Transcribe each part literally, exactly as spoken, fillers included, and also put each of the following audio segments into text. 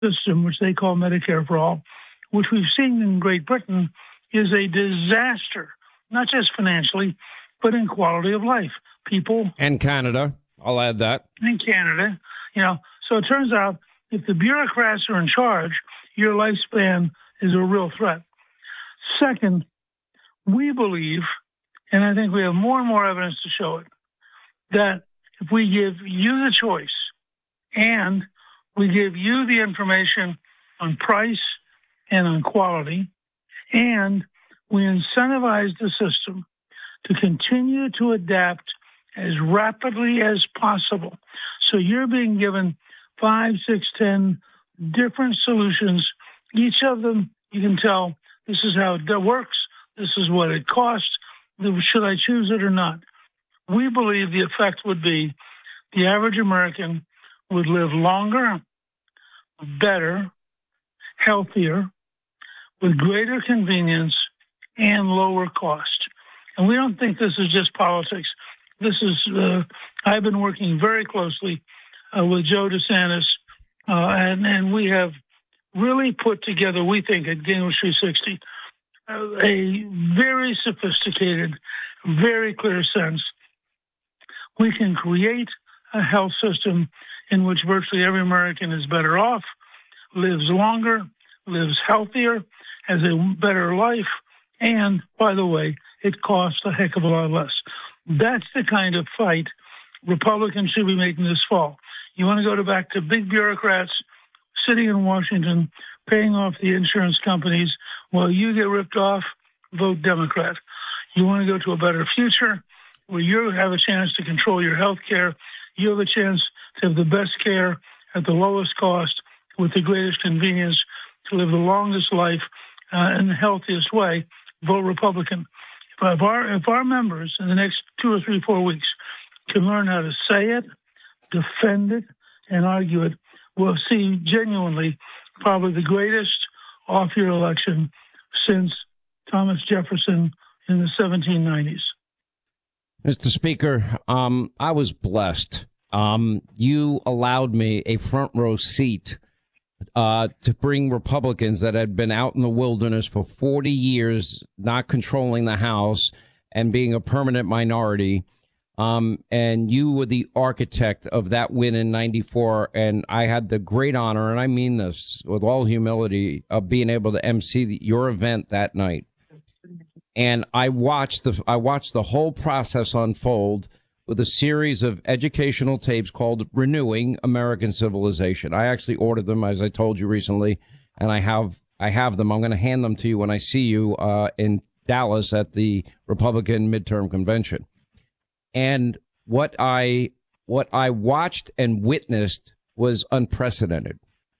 system, which they call Medicare for All, which we've seen in Great Britain, is a disaster, not just financially, but in quality of life. People and Canada, I'll add that. In Canada, you know. So it turns out if the bureaucrats are in charge, your lifespan is a real threat. Second, we believe, and I think we have more and more evidence to show it, that if we give you the choice and we give you the information on price and on quality, and we incentivize the system to continue to adapt as rapidly as possible. So you're being given five, six, ten different solutions. Each of them, you can tell, this is how it works. This is what it costs. Should I choose it or not? We believe the effect would be the average American would live longer, better, healthier, with greater convenience and lower cost. And we don't think this is just politics. This is, uh, I've been working very closely uh, with Joe DeSantis, uh, and, and we have really put together, we think, at Gingrich three sixty, uh, a very sophisticated, very clear sense. We can create a health system in which virtually every American is better off, lives longer, lives healthier, has a better life, and, by the way, it costs a heck of a lot less. That's the kind of fight Republicans should be making this fall. You want to go to back to big bureaucrats sitting in Washington, paying off the insurance companies while you get ripped off, vote Democrat. You want to go to a better future where you have a chance to control your health care. You have a chance to have the best care at the lowest cost with the greatest convenience to live the longest life uh, in the healthiest way, vote Republican. If our, if our members in the next two or three, four weeks can learn how to say it, defend it, and argue it, we'll see genuinely probably the greatest off-year election since Thomas Jefferson in the seventeen nineties. Mister Speaker, um, I was blessed. Um, you allowed me a front row seat uh, to bring Republicans that had been out in the wilderness for forty years, not controlling the House and being a permanent minority. Um, and you were the architect of that win in ninety-four. And I had the great honor, and I mean this with all humility, of being able to emcee the, your event that night. And I watched the I watched the whole process unfold with a series of educational tapes called Renewing American Civilization. I actually ordered them, as I told you recently, and I have I have them. I'm going to hand them to you when I see you uh, in Dallas at the Republican midterm convention. And what I what I watched and witnessed was unprecedented,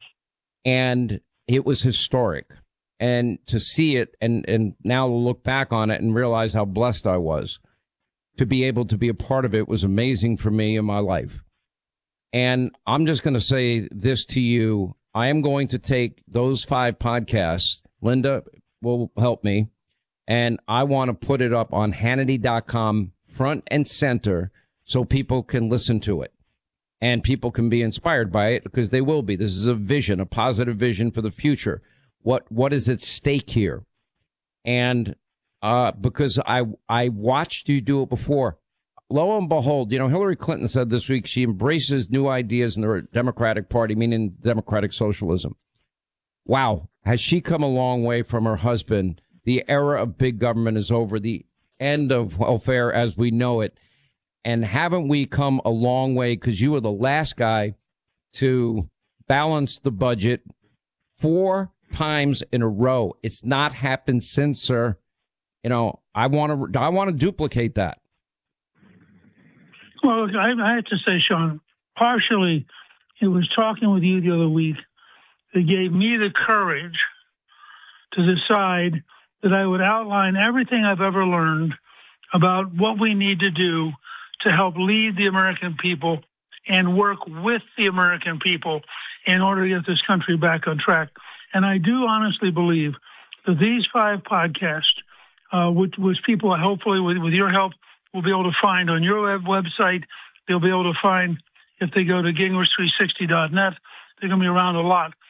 and it was historic. And to see it and, and now look back on it and realize how blessed I was to be able to be a part of it was amazing for me in my life. And I'm just going to say this to you. I am going to take those five podcasts. Linda will help me. And I want to put it up on Hannity dot com front and center so people can listen to it and people can be inspired by it, because they will be. This is a vision, a positive vision for the future. What what is at stake here? And uh, because I I watched you do it before, lo and behold, you know, Hillary Clinton said this week she embraces new ideas in the Democratic Party, meaning democratic socialism. Wow, has she come a long way from her husband? The era of big government is over. The end of welfare as we know it. And haven't we come a long way? Because you were the last guy to balance the budget four times in a row. It's not happened since, sir. You know, I want to I want to duplicate that. Well, look, I, I have to say, Sean, partially it was talking with you the other week that gave me the courage to decide that I would outline everything I've ever learned about what we need to do to help lead the American people and work with the American people in order to get this country back on track. And I do honestly believe that these five podcasts, uh, which, which people hopefully with, with your help will be able to find on your web website, they'll be able to find if they go to Gingrich three sixty dot net. They're going to be around a lot.